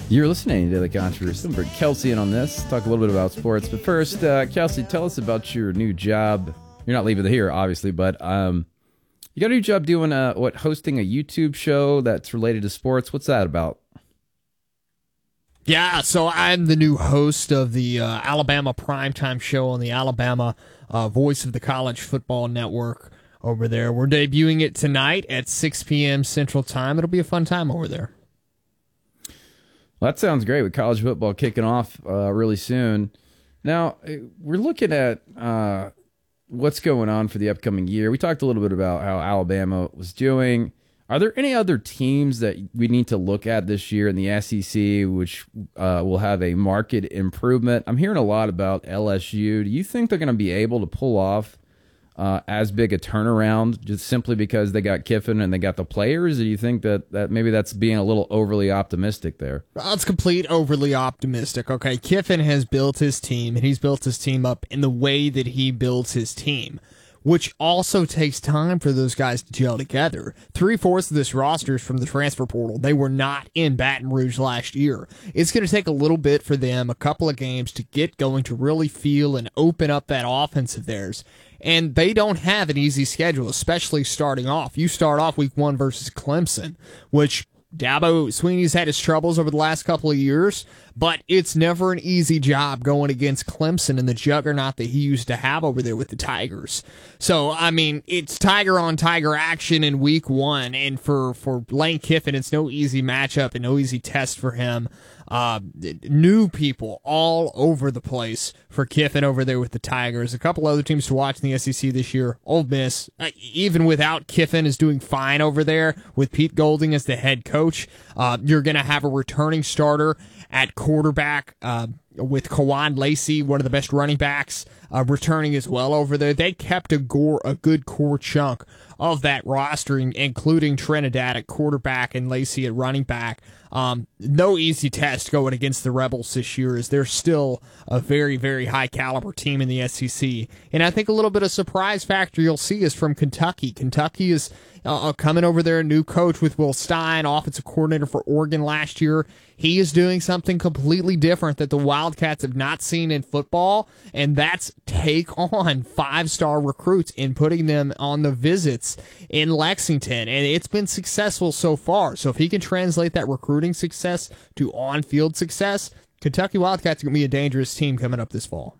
You're listening to The Controversy. Bring Kelsey in on this. Talk a little bit about sports. But first, Kelsey, tell us about your new job. You're not leaving here, obviously, but you got a new job doing hosting a YouTube show that's related to sports. What's that about? Yeah, so I'm the new host of the Alabama Primetime Show on the Alabama Voice of the College Football Network over there. We're debuting it tonight at 6 p.m. Central Time. It'll be a fun time over there. Well, that sounds great with college football kicking off really soon. Now, we're looking at what's going on for the upcoming year. We talked a little bit about how Alabama was doing. Are there any other teams that we need to look at this year in the SEC which will have a market improvement? I'm hearing a lot about LSU. Do you think they're going to be able to pull off as big a turnaround just simply because they got Kiffin and they got the players? Or do you think that maybe that's being a little overly optimistic there? Well, it's complete overly optimistic. Okay, Kiffin has built his team, and he's built his team up in the way that he builds his team, which also takes time for those guys to gel together. 3/4 of this roster is from the transfer portal. They were not in Baton Rouge last year. It's going to take a little bit for them, a couple of games, to get going, to really feel and open up that offense of theirs. And they don't have an easy schedule, especially starting off. You start off week 1 versus Clemson, which Dabo Swinney's had his troubles over the last couple of years, but it's never an easy job going against Clemson and the juggernaut that he used to have over there with the Tigers. So, I mean, it's Tiger on Tiger action in week 1, and for Lane Kiffin, it's no easy matchup and no easy test for him. New people all over the place for Kiffin over there with the Tigers. A couple other teams to watch in the SEC this year. Ole Miss, even without Kiffin, is doing fine over there with Pete Golding as the head coach. You're going to have a returning starter at quarterback with Kawan Lacey, one of the best running backs, returning as well over there. They kept a good core chunk of that roster, including Trinidad at quarterback and Lacey at running back. No easy test going against the Rebels this year, as they're still a very, very high caliber team in the SEC. And I think a little bit of surprise factor you'll see is from Kentucky. Kentucky is coming over there, a new coach with Will Stein, offensive coordinator for Oregon last year. He is doing something completely different that the Wildcats have not seen in football, and that's take on 5-star recruits and putting them on the visits in Lexington. And it's been successful so far. So if he can translate that recruiting success to on-field success, Kentucky Wildcats are going to be a dangerous team coming up this fall.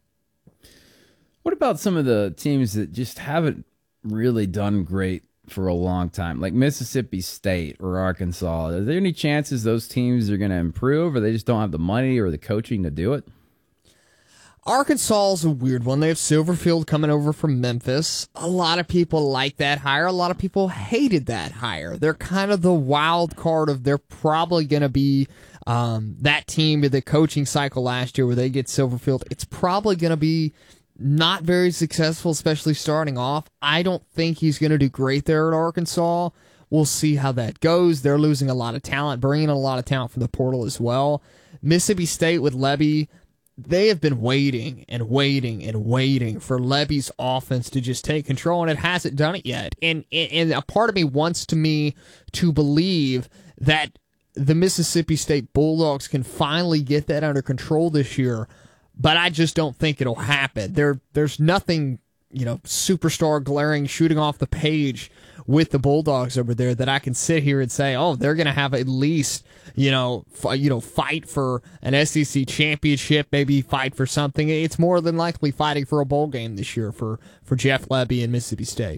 What about some of the teams that just haven't really done great for a long time, like Mississippi State or Arkansas? Are there any chances those teams are going to improve, or they just don't have the money or the coaching to do it? Arkansas is a weird one. They have Silverfield coming over from Memphis. A lot of people like that hire. A lot of people hated that hire. They're kind of the wild card of they're probably going to be that team in the coaching cycle last year where they get Silverfield. It's probably going to be not very successful, especially starting off. I don't think he's going to do great there at Arkansas. We'll see how that goes. They're losing a lot of talent, bringing in a lot of talent from the portal as well. Mississippi State with Lebby, they have been waiting and waiting and waiting for Lebby's offense to just take control, and it hasn't done it yet. And a part of me wants to believe that the Mississippi State Bulldogs can finally get that under control this year, but I just don't think it'll happen. There's nothing, superstar glaring, shooting off the page with the Bulldogs over there that I can sit here and say, oh, they're going to have at least, fight for an SEC championship, maybe fight for something. It's more than likely fighting for a bowl game this year for Jeff Lebby and Mississippi State.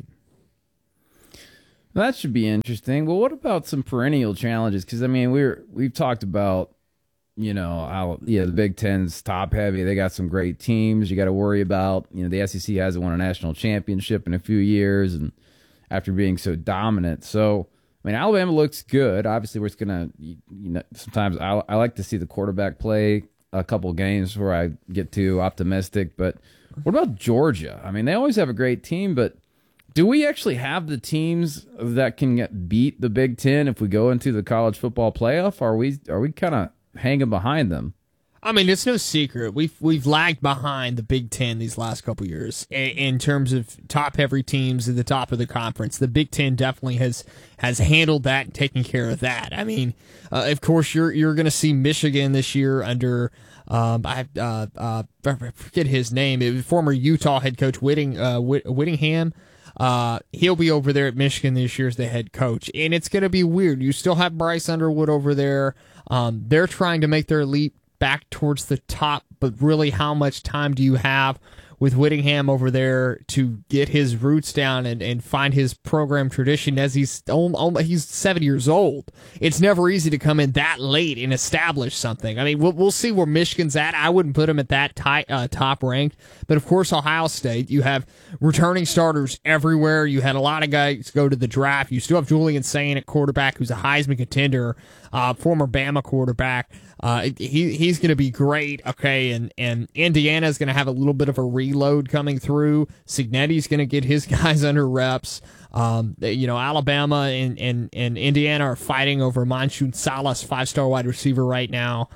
That should be interesting. Well, what about some perennial challenges? Because, I mean, we've talked about, how the Big Ten's top heavy. They got some great teams you got to worry about. The SEC hasn't won a national championship in a few years, and after being so dominant. So, I mean, Alabama looks good. Obviously, we're going to, sometimes I like to see the quarterback play a couple games before I get too optimistic. But what about Georgia? I mean, they always have a great team, but do we actually have the teams that can beat the Big Ten if we go into the college football playoff? Are we kind of hanging behind them? I mean, it's no secret. We've lagged behind the Big Ten these last couple years in terms of top-heavy teams at the top of the conference. The Big Ten definitely has handled that and taken care of that. I mean, of course, you're going to see Michigan this year under I forget his name. It was former Utah head coach Whittingham. He'll be over there at Michigan this year as the head coach, and it's going to be weird. You still have Bryce Underwood over there. They're trying to make their leap back towards the top, but really how much time do you have with Whittingham over there to get his roots down and find his program tradition as he's 7 years old? It's never easy to come in that late and establish something. I mean, we'll see where Michigan's at. I wouldn't put him at that top ranked, but of course Ohio State, you have returning starters everywhere. You had a lot of guys go to the draft. You still have Julian Sain at quarterback, who's a Heisman contender, former Bama quarterback. He's going to be great. Okay. And Indiana's going to have a little bit of a reload coming through. Cignetti's going to get his guys under reps. Alabama and Indiana are fighting over Manshoon Salas, 5-star wide receiver right now.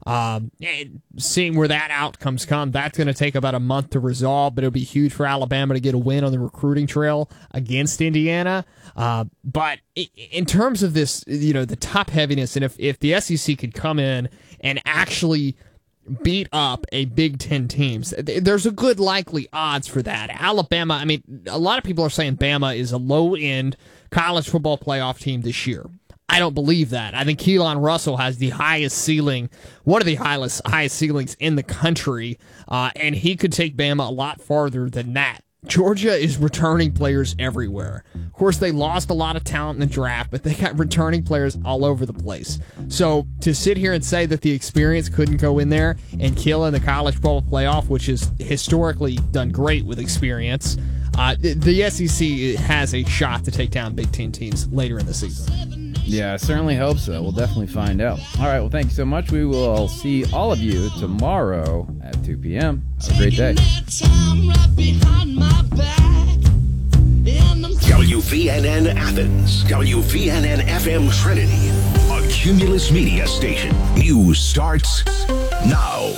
Seeing where that outcomes come, that's going to take about a month to resolve, but it'll be huge for Alabama to get a win on the recruiting trail against Indiana. But in terms of this, the top heaviness, and if the SEC could come in and actually beat up a Big Ten teams, there's a good likely odds for that. Alabama, I mean, a lot of people are saying Bama is a low-end college football playoff team this year. I don't believe that. I think Keelan Russell has the highest ceiling, one of the highest ceilings in the country, and he could take Bama a lot farther than that. Georgia is returning players everywhere. Of course, they lost a lot of talent in the draft, but they got returning players all over the place. So to sit here and say that the experience couldn't go in there and kill in the college football playoff, which has historically done great with experience, the SEC has a shot to take down Big Ten teams later in the season. Yeah, I certainly hope so. We'll definitely find out. All right, well, thank you so much. We will see all of you tomorrow at 2 p.m. Have a great day. WVNN Athens, WVNN FM Trinity, a Cumulus Media station. News starts now.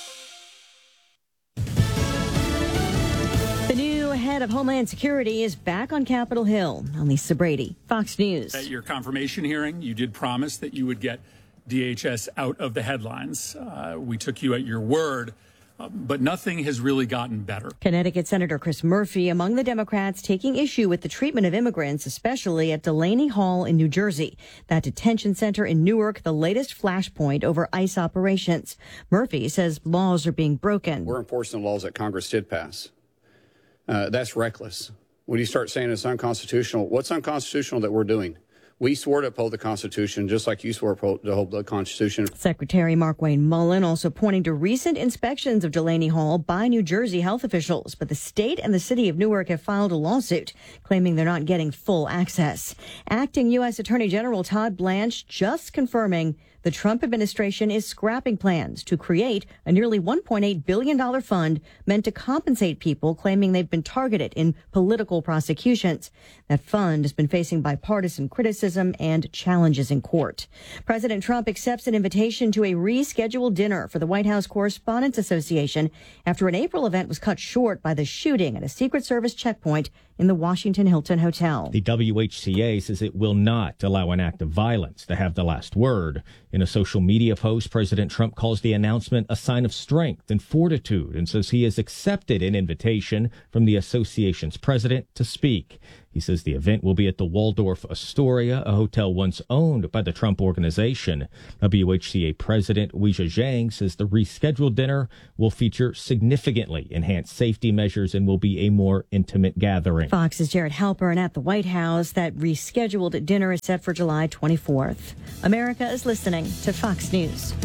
Head of Homeland Security is back on Capitol Hill. Lisa Brady, Fox News. At your confirmation hearing, you did promise that you would get DHS out of the headlines. We took you at your word, but nothing has really gotten better. Connecticut Senator Chris Murphy among the Democrats taking issue with the treatment of immigrants, especially at Delaney Hall in New Jersey. That detention center in Newark, the latest flashpoint over ICE operations. Murphy says laws are being broken. We're enforcing the laws that Congress did pass. That's reckless. When you start saying it's unconstitutional, what's unconstitutional that we're doing? We swore to uphold the Constitution, just like you swore to uphold the Constitution. Secretary Markwayne Mullin also pointing to recent inspections of Delaney Hall by New Jersey health officials. But the state and the city of Newark have filed a lawsuit claiming they're not getting full access. Acting U.S. Attorney General Todd Blanche just confirming the Trump administration is scrapping plans to create a nearly $1.8 billion fund meant to compensate people claiming they've been targeted in political prosecutions. That fund has been facing bipartisan criticism and challenges in court. President Trump accepts an invitation to a rescheduled dinner for the White House Correspondents Association after an April event was cut short by the shooting at a Secret Service checkpoint in the Washington Hilton Hotel. The WHCA says it will not allow an act of violence to have the last word. In a social media post, President Trump calls the announcement a sign of strength and fortitude and says he has accepted an invitation from the association's president to speak. He says the event will be at the Waldorf Astoria, a hotel once owned by the Trump Organization. WHCA President Weijia Zhang says the rescheduled dinner will feature significantly enhanced safety measures and will be a more intimate gathering. Fox's Jared Halpern at the White House. That rescheduled dinner is set for July 24th. America is listening to Fox News.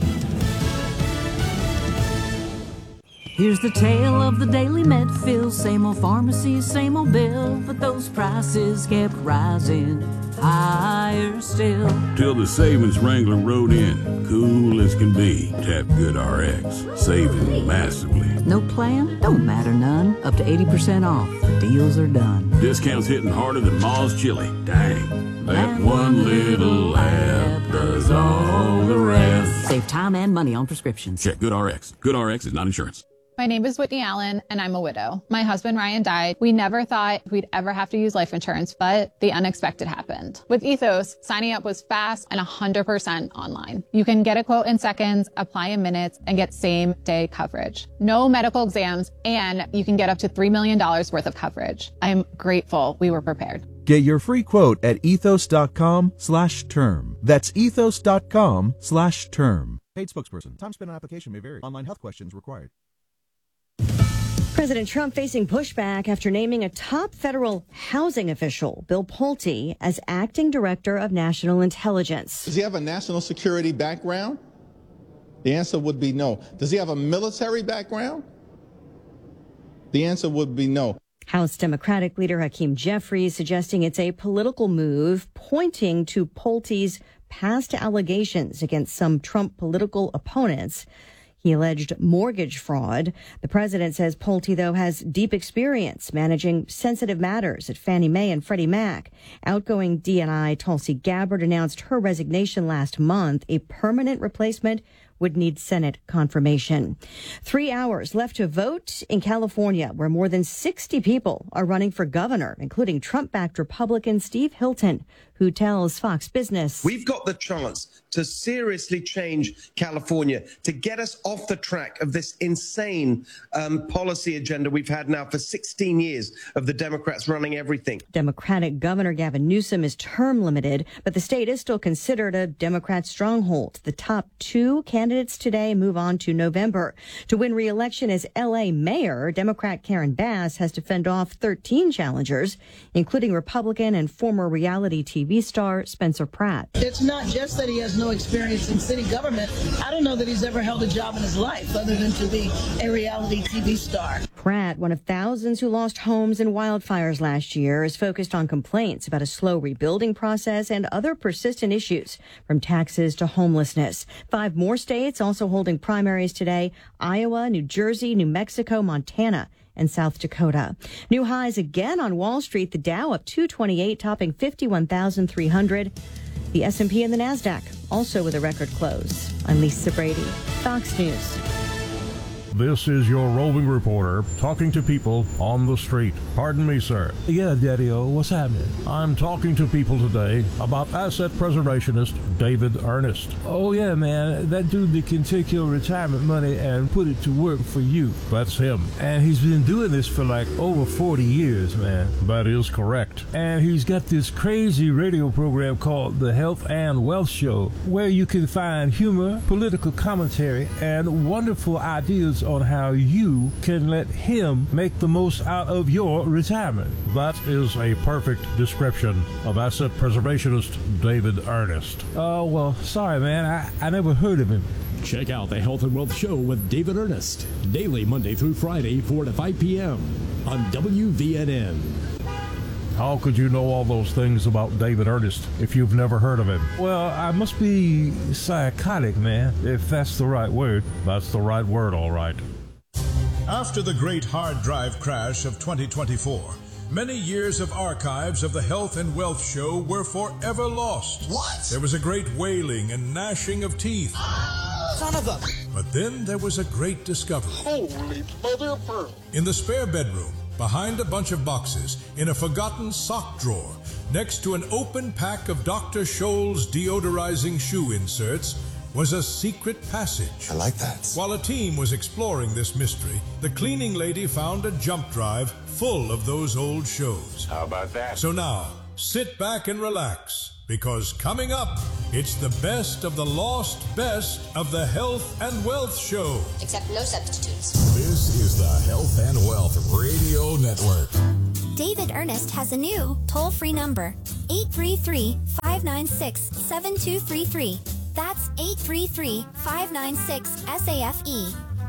Here's the tale of the daily Medfield. Same old pharmacy, same old bill, but those prices kept rising higher still. Till the savings Wrangler rode in, cool as can be. Tap Good RX, saving massively. No plan? Don't matter none. Up to 80% off. The deals are done. Discounts hitting harder than Ma's chili. Dang, that one little app does all the rest. Save time time and money on prescriptions. Check GoodRx. GoodRx is not insurance. My name is Whitney Allen, and I'm a widow. My husband, Ryan, died. We never thought we'd ever have to use life insurance, but the unexpected happened. With Ethos, signing up was fast and 100% online. You can get a quote in seconds, apply in minutes, and get same-day coverage. No medical exams, and you can get up to $3 million worth of coverage. I'm grateful we were prepared. Get your free quote at ethos.com/term. That's ethos.com/term. Paid spokesperson. Time spent on application may vary. Online health questions required. President Trump facing pushback after naming a top federal housing official, Bill Pulte, as acting director of national intelligence. Does he have a national security background? The answer would be no. Does he have a military background? The answer would be no. House Democratic leader Hakeem Jeffries suggesting it's a political move, pointing to Pulte's past allegations against some Trump political opponents. He alleged mortgage fraud. The president says Pulte, though, has deep experience managing sensitive matters at Fannie Mae and Freddie Mac. Outgoing DNI Tulsi Gabbard announced her resignation last month. A permanent replacement would need Senate confirmation. 3 hours left to vote in California, where more than 60 people are running for governor, including Trump-backed Republican Steve Hilton, who tells Fox Business, "We've got the chance to seriously change California, to get us off the track of this insane policy agenda we've had now for 16 years of the Democrats running everything." Democratic Governor Gavin Newsom is term limited, but the state is still considered a Democrat stronghold. The top two candidates today move on to November. To win re-election as L.A. mayor, Democrat Karen Bass has to fend off 13 challengers, including Republican and former reality TV star Spencer Pratt. It's not just that he has no experience in city government. I don't know that he's ever held a job in his life other than to be a reality TV star. Pratt, one of thousands who lost homes in wildfires last year, is focused on complaints about a slow rebuilding process and other persistent issues, from taxes to homelessness. 5 more states also holding primaries today: Iowa, New Jersey, New Mexico, Montana, and South Dakota. New highs again on Wall Street. The Dow up 228, topping 51,300. The S&P and the NASDAQ also with a record close. I'm Lisa Brady, Fox News. This is your roving reporter talking to people on the street. Pardon me, sir. Yeah, Daddy-O, what's happening? I'm talking to people today about asset preservationist David Ernest. Oh, yeah, man. That dude that can take your retirement money and put it to work for you. That's him. And he's been doing this for like over 40 years, man. That is correct. And he's got this crazy radio program called The Health and Wealth Show, where you can find humor, political commentary, and wonderful ideas on how you can let him make the most out of your retirement. That is a perfect description of asset preservationist David Ernest. Oh, well, sorry, man. I never heard of him. Check out the Health and Wealth Show with David Ernest, daily Monday through Friday, 4 to 5 p.m. on WVNN. How could you know all those things about David Ernest if you've never heard of him? Well, I must be psychotic, man, if that's the right word. That's the right word, all right. After the great hard drive crash of 2024, many years of archives of the Health and Wealth Show were forever lost. What? There was a great wailing and gnashing of teeth. Son of a... But then there was a great discovery. Holy mother of pearl. In the spare bedroom, behind a bunch of boxes, in a forgotten sock drawer, next to an open pack of Dr. Scholl's deodorizing shoe inserts, was a secret passage. I like that. While a team was exploring this mystery, the cleaning lady found a jump drive full of those old shows. How about that? So now, sit back and relax, because coming up, it's the best of the lost best of the Health and Wealth Show. Except no substitutes. This is the Health and Wealth Radio Network. David Ernest has a new toll-free number, 833-596-7233. That's 833-596-SAFE.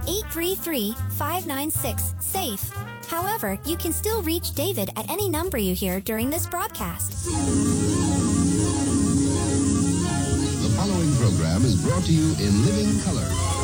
833-596-SAFE. However, you can still reach David at any number you hear during this broadcast. The following program is brought to you in living color.